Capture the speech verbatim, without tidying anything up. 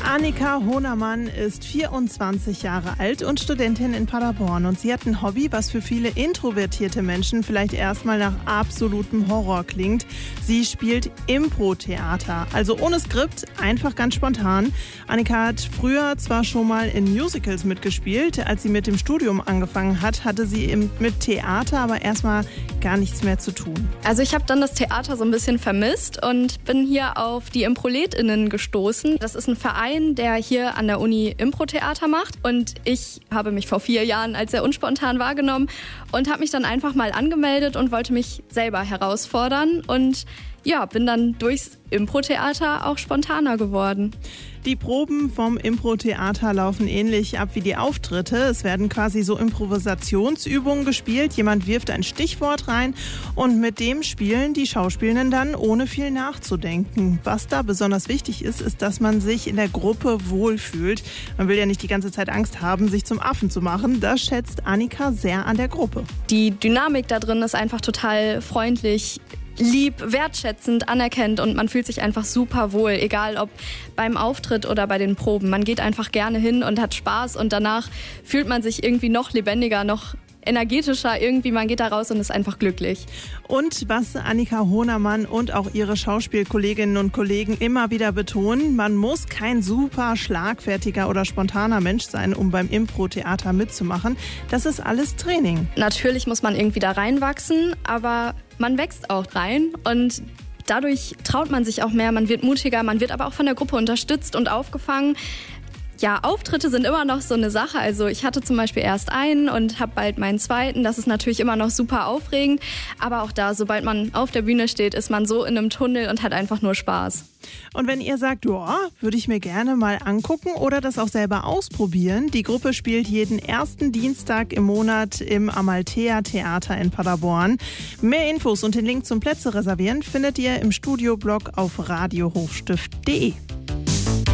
Annika Hohnermann ist vierundzwanzig Jahre alt und Studentin in Paderborn. Und sie hat ein Hobby, was für viele introvertierte Menschen vielleicht erstmal nach absolutem Horror klingt. Sie spielt Impro-Theater, also ohne Skript, einfach ganz spontan. Annika hat früher zwar schon mal in Musicals mitgespielt. Als sie mit dem Studium angefangen hat, hatte sie mit Theater aber erstmal gar nichts mehr zu tun. Also ich habe dann das Theater so ein bisschen vermisst und bin hier auf die ImproLetInnen gestoßen. Das ist ein Verein, der hier an der Uni Impro-Theater macht. Und ich habe mich vor vier Jahren als sehr unspontan wahrgenommen und habe mich dann einfach mal angemeldet und wollte mich selber herausfordern. Und ja, bin dann durchs Impro-Theater auch spontaner geworden. Die Proben vom Impro-Theater laufen ähnlich ab wie die Auftritte. Es werden quasi so Improvisationsübungen gespielt. Jemand wirft ein Stichwort rein und mit dem spielen die Schauspielenden dann, ohne viel nachzudenken. Was da besonders wichtig ist, ist, dass man sich in der Gruppe wohlfühlt. Man will ja nicht die ganze Zeit Angst haben, sich zum Affen zu machen. Das schätzt Annika sehr an der Gruppe. Die Dynamik da drin ist einfach total freundlich, lieb, wertschätzend, anerkennt und man fühlt sich einfach super wohl, egal ob beim Auftritt oder bei den Proben. Man geht einfach gerne hin und hat Spaß und danach fühlt man sich irgendwie noch lebendiger, noch energetischer irgendwie. Man geht da raus und ist einfach glücklich. Und was Annika Hohnermann und auch ihre Schauspielkolleginnen und Kollegen immer wieder betonen, man muss kein super schlagfertiger oder spontaner Mensch sein, um beim Impro-Theater mitzumachen. Das ist alles Training. Natürlich muss man irgendwie da reinwachsen, aber man wächst auch rein und dadurch traut man sich auch mehr, man wird mutiger, man wird aber auch von der Gruppe unterstützt und aufgefangen. Ja, Auftritte sind immer noch so eine Sache. Also ich hatte zum Beispiel erst einen und habe bald meinen zweiten. Das ist natürlich immer noch super aufregend. Aber auch da, sobald man auf der Bühne steht, ist man so in einem Tunnel und hat einfach nur Spaß. Und wenn ihr sagt, ja, würde ich mir gerne mal angucken oder das auch selber ausprobieren. Die Gruppe spielt jeden ersten Dienstag im Monat im Amalthea Theater in Paderborn. Mehr Infos und den Link zum Plätze reservieren findet ihr im Studioblog auf radio hochstift punkt de.